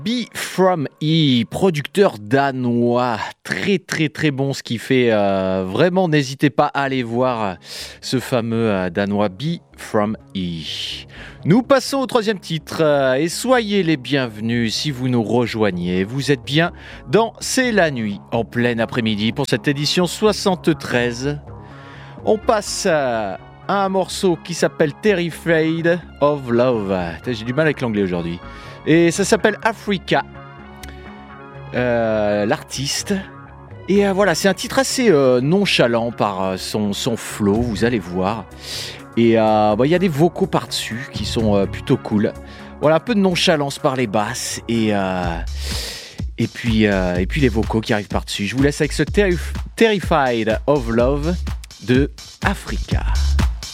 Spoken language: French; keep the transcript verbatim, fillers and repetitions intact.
Be From E, producteur danois, très très très bon ce qu'il fait, euh, vraiment n'hésitez pas à aller voir ce fameux euh, danois Be From E. Nous passons au troisième titre euh, et soyez les bienvenus si vous nous rejoignez, vous êtes bien dans C'est la nuit en plein après-midi pour cette édition soixante-treize. On passe à un morceau qui s'appelle Terrified of Love. J'ai du mal avec l'anglais aujourd'hui. Et ça s'appelle Africa, euh, l'artiste. Et euh, voilà, c'est un titre assez euh, nonchalant par euh, son, son flow, vous allez voir. Et il euh, bah, y a des vocaux par-dessus qui sont euh, plutôt cool. Voilà, un peu de nonchalance par les basses et, euh, et, puis, euh, et puis les vocaux qui arrivent par-dessus. Je vous laisse avec ce Terrif- Terrified of Love de Africa.